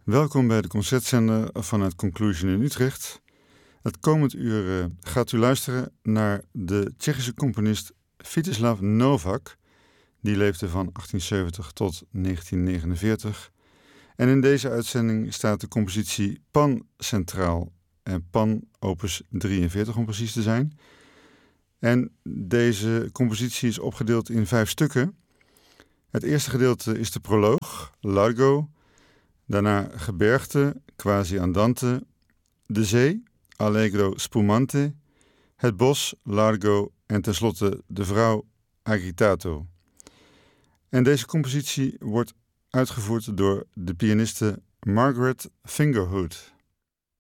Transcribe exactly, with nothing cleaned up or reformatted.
Welkom bij de concertzender vanuit Conclusion in Utrecht. Het komend uur uh, gaat u luisteren naar de Tsjechische componist Vítězslav Novák. Die leefde van achttien zeventig tot negentien negenenveertig. En in deze uitzending staat de compositie Pan centraal. En Pan opus drieënveertig om precies te zijn. En deze compositie is opgedeeld in vijf stukken. Het eerste gedeelte is de proloog, Largo. Daarna gebergte, quasi andante, de zee, allegro spumante, het bos, largo en tenslotte de vrouw, agitato. En deze compositie wordt uitgevoerd door de pianiste Margaret Fingerhood.